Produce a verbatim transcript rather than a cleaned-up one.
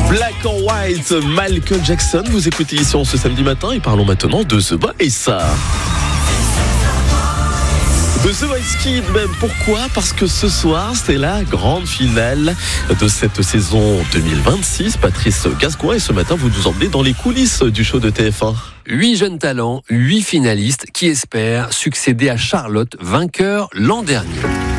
Black or White, Michael Jackson, vous écoutez ici en ce samedi matin et parlons maintenant de The Voice. De The Voice Kids, même. Pourquoi ? Parce que ce soir, c'est la grande finale de cette saison deux mille vingt-six. Patrice Gascoigne, et ce matin, vous nous emmenez dans les coulisses du show de T F un. Huit jeunes talents, huit finalistes qui espèrent succéder à Charlotte, vainqueur l'an dernier.